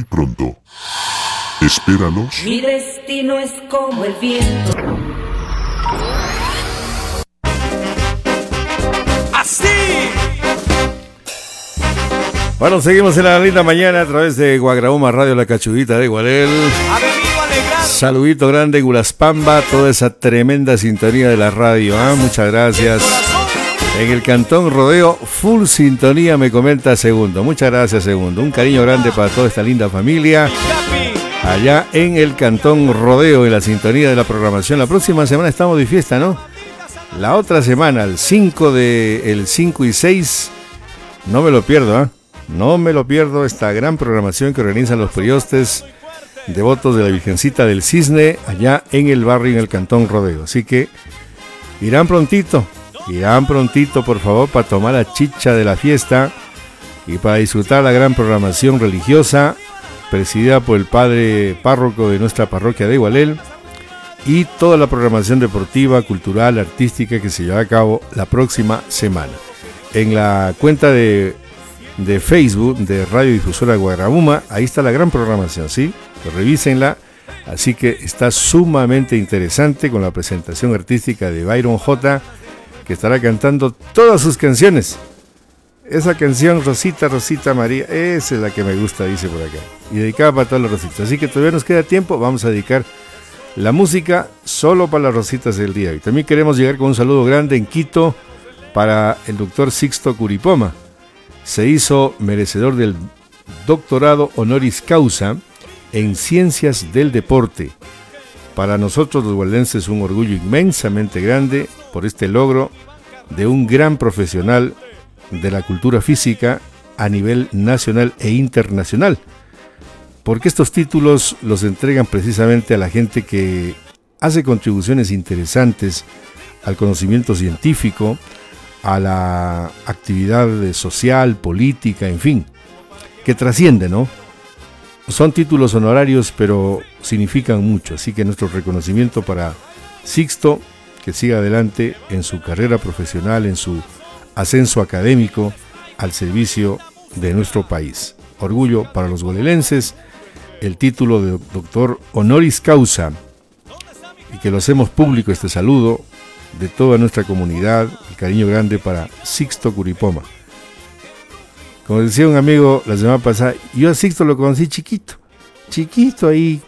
pronto. Espéralos. Mi destino es como el viento. ¡Así! Bueno, seguimos en la linda mañana a través de Guagrauma Radio La Cachudita de Gualel. Saludito grande, Gulaspamba, toda esa tremenda sintonía de la radio. Muchas gracias. En el Cantón Rodeo, full sintonía, me comenta Segundo. Muchas gracias, Segundo. Un cariño grande para toda esta linda familia. Allá en el Cantón Rodeo, en la sintonía de la programación. La próxima semana estamos de fiesta, ¿no? La otra semana, el 5 y 6, no me lo pierdo, No me lo pierdo esta gran programación que organizan los priostes devotos de la Virgencita del Cisne, allá en el barrio, en el Cantón Rodeo. Así que irán prontito, por favor, para tomar la chicha de la fiesta y para disfrutar la gran programación religiosa presidida por el padre párroco de nuestra parroquia de Gualel y toda la programación deportiva, cultural, artística que se lleva a cabo la próxima semana. En la cuenta de Facebook de Radio Difusora Guagrauma, ahí está la gran programación, ¿sí? Revísenla, así que está sumamente interesante con la presentación artística de Byron J, que estará cantando todas sus canciones. Esa canción, Rosita, Rosita María, esa es la que me gusta, dice por acá, y dedicada para todas las rositas. Así que todavía nos queda tiempo, vamos a dedicar la música solo para las rositas del día. Y también queremos llegar con un saludo grande en Quito para el doctor Sixto Curipoma. Se hizo merecedor del doctorado honoris causa en Ciencias del Deporte. Para nosotros los gualenses es un orgullo inmensamente grande por este logro de un gran profesional de la cultura física a nivel nacional e internacional, porque estos títulos los entregan precisamente a la gente que hace contribuciones interesantes al conocimiento científico, a la actividad social, política, en fin, que trasciende, ¿no? Son títulos honorarios, pero significan mucho, así que nuestro reconocimiento para Sixto, que siga adelante en su carrera profesional, en su ascenso académico al servicio de nuestro país. Orgullo para los golelenses, el título de doctor honoris causa, y que lo hacemos público este saludo de toda nuestra comunidad, el cariño grande para Sixto Curipoma. Como decía un amigo la semana pasada, yo a Sixto lo conocí chiquito ahí,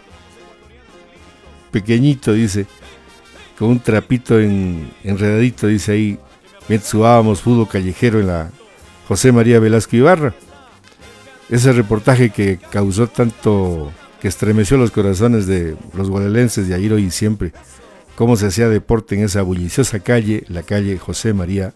pequeñito, dice, con un trapito enredadito, dice ahí, mientras jugábamos fútbol callejero en la José María Velasco Ibarra. Ese reportaje que causó tanto, que estremeció los corazones de los gualelenses de ayer, hoy y siempre, cómo se hacía deporte en esa bulliciosa calle, la calle José María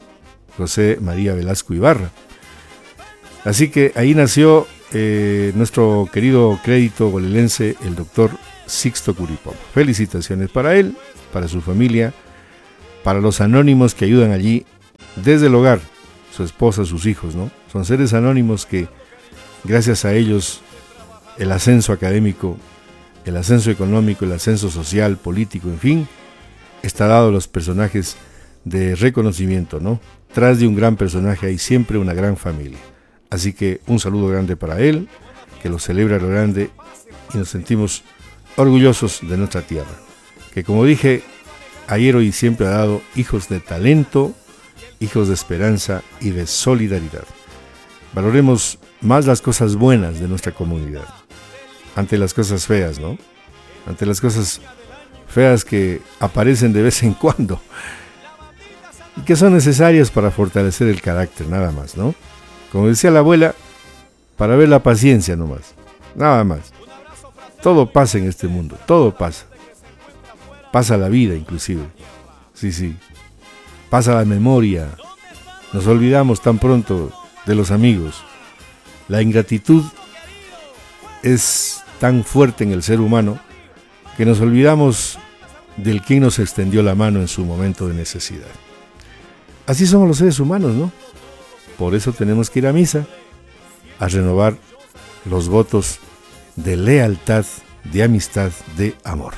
Velasco Ibarra. Así que ahí nació nuestro querido crédito gualelense, el doctor Sixto Curipoma. Felicitaciones para él, para su familia, para los anónimos que ayudan allí desde el hogar, su esposa, sus hijos, ¿no? Son seres anónimos que, gracias a ellos, el ascenso académico, el ascenso económico, el ascenso social, político, en fin, está dado a los personajes de reconocimiento, ¿no? Tras de un gran personaje hay siempre una gran familia. Así que un saludo grande para él, que lo celebra lo grande y nos sentimos orgullosos de nuestra tierra, que como dije, ayer, hoy y siempre ha dado hijos de talento, hijos de esperanza y de solidaridad. Valoremos más las cosas buenas de nuestra comunidad, ante las cosas feas, ¿no? Ante las cosas feas que aparecen de vez en cuando y que son necesarias para fortalecer el carácter, nada más, ¿no? Como decía la abuela, para ver la paciencia nomás, nada más. Todo pasa en este mundo, todo pasa. Pasa la vida inclusive, sí. Pasa la memoria, nos olvidamos tan pronto de los amigos. La ingratitud es tan fuerte en el ser humano que nos olvidamos del quien nos extendió la mano en su momento de necesidad. Así somos los seres humanos, ¿no? Por eso tenemos que ir a misa, a renovar los votos de lealtad, de amistad, de amor.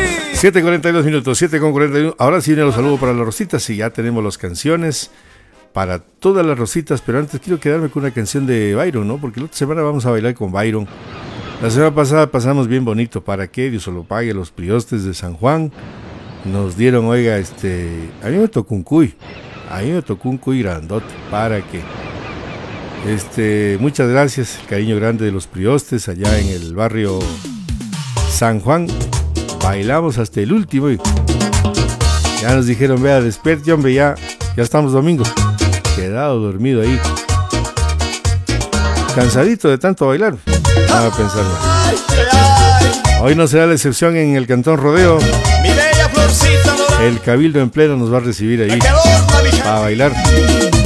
7:42 minutos, 7:41. Ahora sí vienen los saludos para las rositas y ya tenemos las canciones para todas las rositas, pero antes quiero quedarme con una canción de Byron, ¿no? Porque la otra semana vamos a bailar con Byron. La semana pasada pasamos bien bonito, ¿para qué? Dios se lo pague, los priostes de San Juan. Nos dieron, oiga, a mí me tocó un cuy grandote, ¿para qué? Muchas gracias, el cariño grande de los priostes allá en el barrio San Juan. Bailamos hasta el último y ya nos dijeron, vea, despierte, hombre, ya estamos domingo. Quedado dormido ahí, cansadito de tanto bailar. Vamos a pensar más. Hoy no será la excepción en el Cantón Rodeo. El Cabildo en pleno nos va a recibir ahí para bailar.